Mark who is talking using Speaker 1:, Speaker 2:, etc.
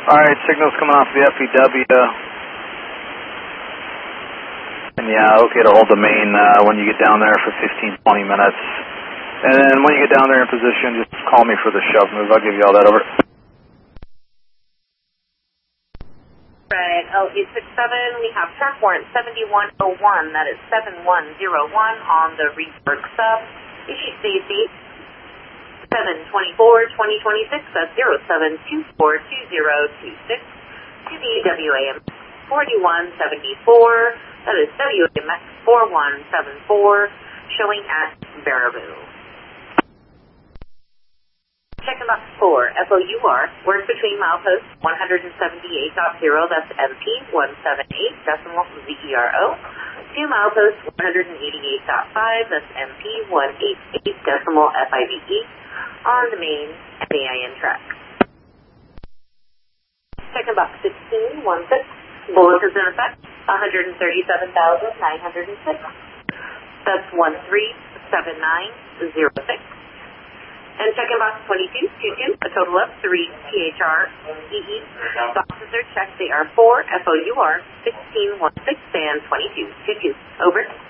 Speaker 1: Alright, signal's coming off the FEW. And yeah, okay to hold the main when you get down there for 15, 20 minutes. And then when you get down there in position, just call me for the shove move. I'll give you all that over.
Speaker 2: Right, LG67, we have track warrant 7101, that is 7101 on the rework sub. Issue safety 7/24/2026, that's 07242026 to the WAM 4174, that is WAMX 4174, showing at Baraboo. Check-in box 4, FOUR, work between milepost 178.0, that's MP 178, decimal ZERO, to milepost 188.5, that's MP 188, decimal FIVE, on the main MAIN track. Check-in box 16, 16, bullet is in effect, 137,906, that's 137906. And check-in box 2222, a total of 3 THR EE. Boxes are checked. They are 4 FOUR 1616 and 2222. Over.